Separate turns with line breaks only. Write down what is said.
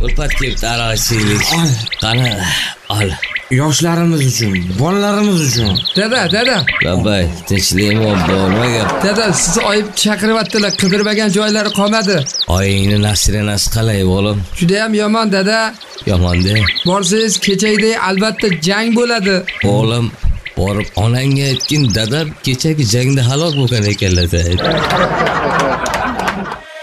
Ulpat kelibdi aralashaylik. Qani, ol.
Yoshlarimiz uchun, bolalarimiz uchun.
Dada.
Babay, tinchlikmi bo'lmagan.
Dada, sizni oyib chaqiryaptilar. Qidirmagan joylari qolmadi.
Oyingni nasrinasi qalay o'g'lim?
Juda ham yomon dada.
Yomon-da.
Borsangiz kechagidek albatta jang bo'ladi.
O'g'lim, borib onangga aytgin, dadam kechagi jangda halok bo'lgan ekanlar.